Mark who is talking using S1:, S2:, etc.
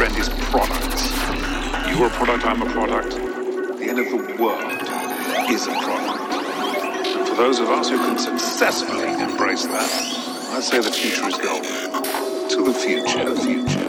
S1: trend is products. You're a product, I'm a product. The end of the world is a product. And for those of us who can successfully embrace that, I'd say the future is golden. To the future.